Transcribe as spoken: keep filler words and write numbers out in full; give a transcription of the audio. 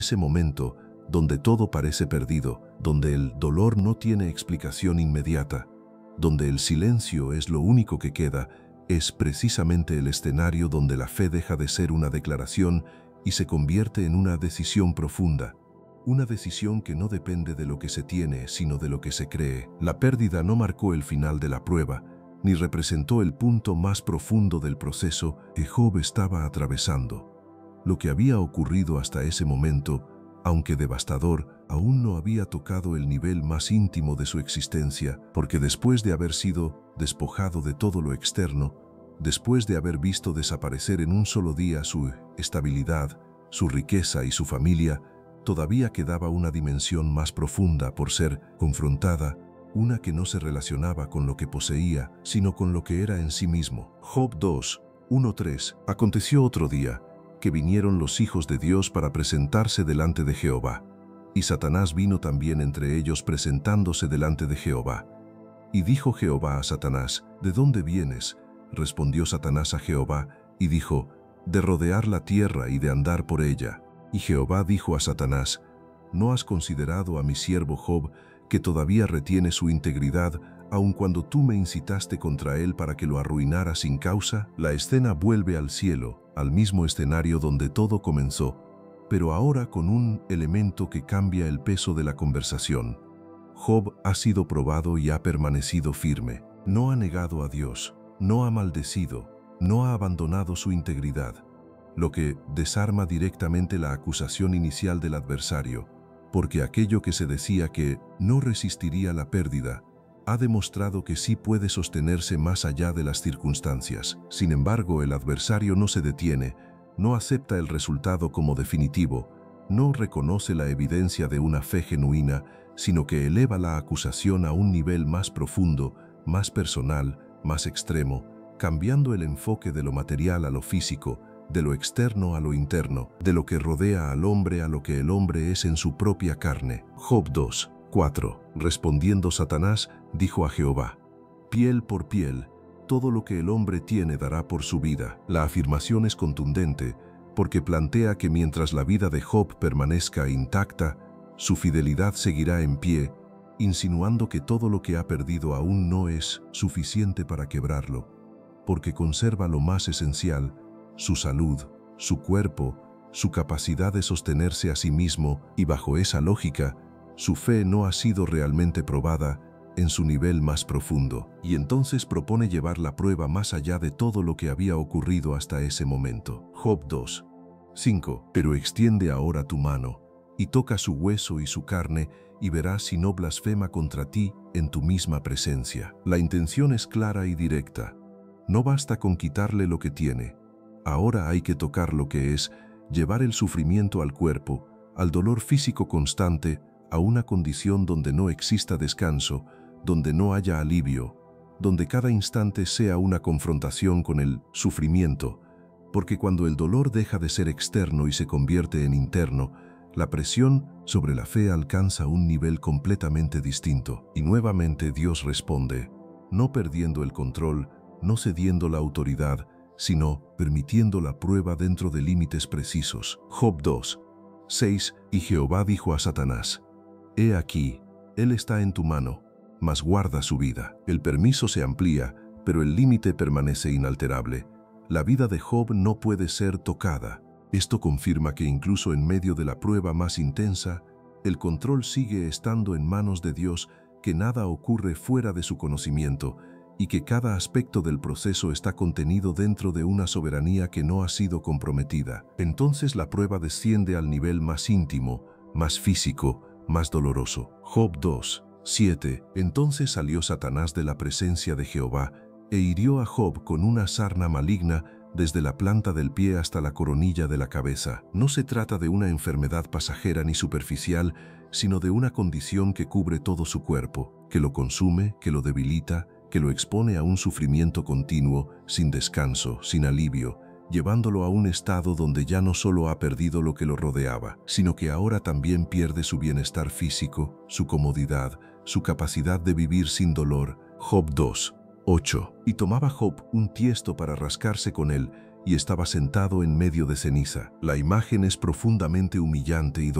ese momento donde todo parece perdido, donde el dolor no tiene explicación inmediata, donde el silencio es lo único que queda, es precisamente el escenario donde la fe deja de ser una declaración y se convierte en una decisión profunda. Una decisión que no depende de lo que se tiene, sino de lo que se cree. La pérdida no marcó el final de la prueba, ni representó el punto más profundo del proceso que Job estaba atravesando. Lo que había ocurrido hasta ese momento, aunque devastador, aún no había tocado el nivel más íntimo de su existencia, porque después de haber sido despojado de todo lo externo, después de haber visto desaparecer en un solo día su estabilidad, su riqueza y su familia, todavía quedaba una dimensión más profunda por ser confrontada, una que no se relacionaba con lo que poseía, sino con lo que era en sí mismo. Job dos, uno tres. Aconteció otro día, que vinieron los hijos de Dios para presentarse delante de Jehová. Y Satanás vino también entre ellos presentándose delante de Jehová. Y dijo Jehová a Satanás, ¿de dónde vienes? Respondió Satanás a Jehová, y dijo, de rodear la tierra y de andar por ella. Y Jehová dijo a Satanás, ¿no has considerado a mi siervo Job, que todavía retiene su integridad, aun cuando tú me incitaste contra él para que lo arruinara sin causa? La escena vuelve al cielo, al mismo escenario donde todo comenzó, pero ahora con un elemento que cambia el peso de la conversación. Job ha sido probado y ha permanecido firme. No ha negado a Dios, no ha maldecido, no ha abandonado su integridad, lo que desarma directamente la acusación inicial del adversario, porque aquello que se decía que no resistiría la pérdida, ha demostrado que sí puede sostenerse más allá de las circunstancias. Sin embargo, el adversario no se detiene, no acepta el resultado como definitivo, no reconoce la evidencia de una fe genuina, sino que eleva la acusación a un nivel más profundo, más personal, más extremo, cambiando el enfoque de lo material a lo físico, de lo externo a lo interno, de lo que rodea al hombre a lo que el hombre es en su propia carne. Job dos, cuatro. Respondiendo Satanás, dijo a Jehová, piel por piel, todo lo que el hombre tiene dará por su vida. La afirmación es contundente, porque plantea que mientras la vida de Job permanezca intacta, su fidelidad seguirá en pie, insinuando que todo lo que ha perdido aún no es suficiente para quebrarlo, porque conserva lo más esencial, su salud, su cuerpo, su capacidad de sostenerse a sí mismo, y bajo esa lógica, su fe no ha sido realmente probada en su nivel más profundo, y entonces propone llevar la prueba más allá de todo lo que había ocurrido hasta ese momento. Job dos, cinco. Pero extiende ahora tu mano, y toca su hueso y su carne, y verás si no blasfema contra ti en tu misma presencia. La intención es clara y directa. No basta con quitarle lo que tiene. Ahora hay que tocar lo que es, llevar el sufrimiento al cuerpo, al dolor físico constante, a una condición donde no exista descanso, donde no haya alivio, donde cada instante sea una confrontación con el sufrimiento, porque cuando el dolor deja de ser externo y se convierte en interno, la presión sobre la fe alcanza un nivel completamente distinto. Y nuevamente Dios responde, no perdiendo el control, no cediendo la autoridad, sino permitiendo la prueba dentro de límites precisos. Job dos, seis. Y Jehová dijo a Satanás, he aquí, él está en tu mano, mas guarda su vida. El permiso se amplía, pero el límite permanece inalterable. La vida de Job no puede ser tocada. Esto confirma que incluso en medio de la prueba más intensa, el control sigue estando en manos de Dios, que nada ocurre fuera de su conocimiento, y que cada aspecto del proceso está contenido dentro de una soberanía que no ha sido comprometida. Entonces la prueba desciende al nivel más íntimo, más físico, más doloroso. Job dos, siete. Entonces salió Satanás de la presencia de Jehová, e hirió a Job con una sarna maligna desde la planta del pie hasta la coronilla de la cabeza. No se trata de una enfermedad pasajera ni superficial, sino de una condición que cubre todo su cuerpo, que lo consume, que lo debilita, que lo expone a un sufrimiento continuo, sin descanso, sin alivio, llevándolo a un estado donde ya no solo ha perdido lo que lo rodeaba, sino que ahora también pierde su bienestar físico, su comodidad, su capacidad de vivir sin dolor. Job dos, ocho. Y tomaba Job un tiesto para rascarse con él, y estaba sentado en medio de ceniza. La imagen es profundamente humillante y